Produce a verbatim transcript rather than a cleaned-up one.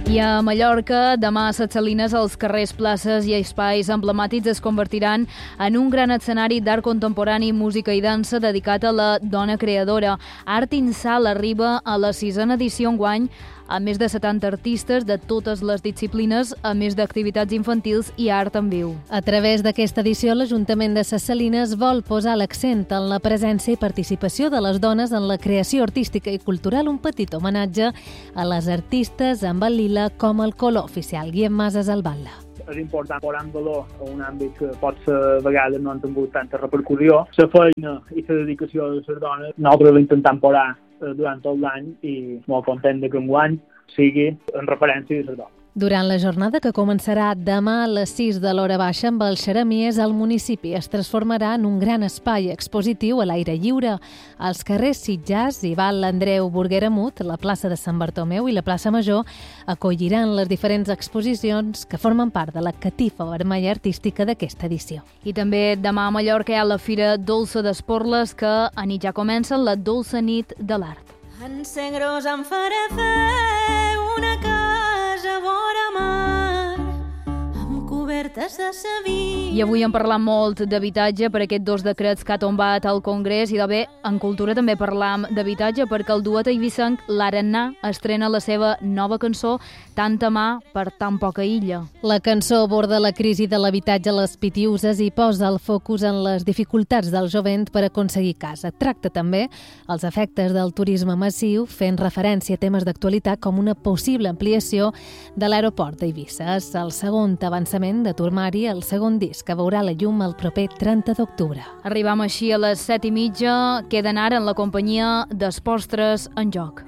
I a Mallorca, demà a Ses Salines, els carrers, places i espais emblemàtics es convertiran en un gran escenari d'art contemporani, música i dansa dedicat a la dona creadora. Art in Sal arriba a la sisena edició enguany, a més de setanta artistes de totes les disciplines, a més d'activitats infantils i art en viu. A través d'aquesta edició, l'Ajuntament de Ses Salines vol posar l'accent en la presència i participació de les dones en la creació artística i cultural, un petit homenatge a les artistes amb el lila com el color oficial. Guillem Masas, al Batlle. És important posar en valor a un àmbit que potser a vegades no han tingut tanta repercussió. La feina i la dedicació de les dones, nosaltres l'intentem posar durant tot l'any i molt content que enguany sigui en referència a les dones. Durant la jornada, que començarà demà a les sis de l'hora baixa amb els xeramies, el municipi es transformarà en un gran espai expositiu a l'aire lliure. Als carrers Sitges, Ival, Andreu, Burguera Mut, la plaça de Sant Bartomeu i la plaça Major acolliran les diferents exposicions que formen part de la catifa vermella artística d'aquesta edició. I també demà a Mallorca hi ha la Fira Dolça d'Esporles, que a nit ja comença la Dolça Nit de l'Art. En Segros em faré fer una casa vora mar, amb cobertes de Sevilla. I avui hem parlat molt d'habitatge per aquests dos decrets que ha tombat al Congrés, i de bé, en cultura també parlam d'habitatge perquè el duet eivissenc l'Arannà estrena la seva nova cançó Tanta mà per tan poca illa. La cançó aborda la crisi de l'habitatge a les Pitiüses i posa el focus en les dificultats del jovent per aconseguir casa. Tracta també els efectes del turisme massiu, fent referència a temes d'actualitat com una possible ampliació de l'aeroport d'Eivissa. És el segon avançament de Turmari, el segon disc que veurà la llum el proper trenta d'octubre. Arribam així a les set i mitja. Queden ara en la companyia d'Esports tres en joc.